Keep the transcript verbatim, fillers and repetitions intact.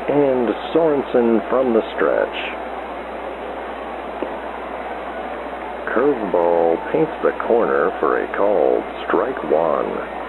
And Sorensen from the stretch. Curveball paints the corner for a called strike one.